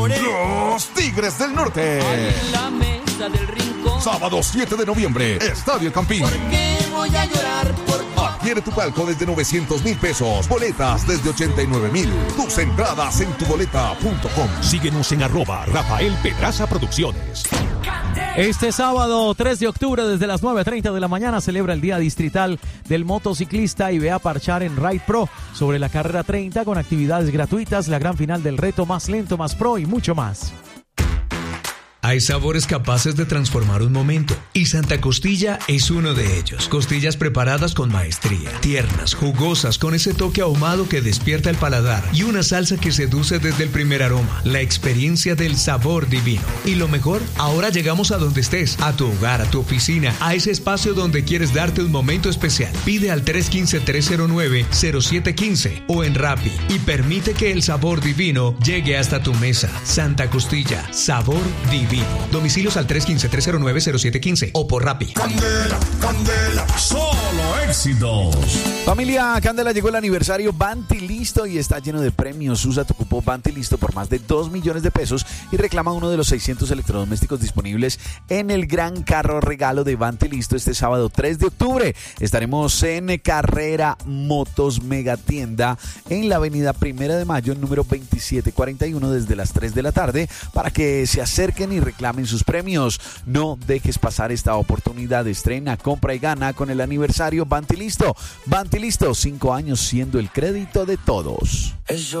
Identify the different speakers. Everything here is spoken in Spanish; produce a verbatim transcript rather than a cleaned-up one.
Speaker 1: Los Tigres del Norte.
Speaker 2: En la mesa del rincón.
Speaker 1: Sábado siete de noviembre, Estadio Campín.
Speaker 2: ¿Por qué voy a llorar por ti?
Speaker 1: Adquiere tu palco desde novecientos mil pesos. Boletas desde ochenta y nueve mil. Tus entradas en tuboleta punto com.
Speaker 3: Síguenos en arroba Rafael Pedraza Producciones.
Speaker 4: Este sábado tres de octubre desde las nueve treinta de la mañana celebra el Día Distrital del Motociclista y ve a parchar en Ride Pro sobre la carrera treinta con actividades gratuitas, la gran final del reto Más Lento Más Pro y mucho más.
Speaker 5: Hay sabores capaces de transformar un momento y Santa Costilla es uno de ellos. Costillas preparadas con maestría, tiernas, jugosas, con ese toque ahumado que despierta el paladar y una salsa que seduce desde el primer aroma. La experiencia del sabor divino. Y lo mejor, ahora llegamos a donde estés, a tu hogar, a tu oficina, a ese espacio donde quieres darte un momento especial. Pide al tres uno cinco, tres cero nueve, cero siete uno cinco o en Rappi y permite que el sabor divino llegue hasta tu mesa. Santa Costilla, sabor divino. Domicilios al tres uno cinco, tres cero nueve, cero siete uno cinco o por Rappi.
Speaker 6: Candela, Candela, solo éxitos.
Speaker 7: Familia Candela, llegó el aniversario Banti Listo y está lleno de premios. Usa tu cupo Banti Listo por más de dos millones de pesos y reclama uno de los seiscientos electrodomésticos disponibles en el gran carro regalo de Banti Listo este sábado tres de octubre. Estaremos en Carrera Motos Megatienda en la avenida Primera de Mayo, número veintisiete cuarenta y uno, desde las tres de la tarde para que se acerquen y reclamen sus premios. No dejes pasar esta oportunidad. Estrena, compra y gana con el aniversario Banti Listo. Banti Listo, cinco años siendo el crédito de todos.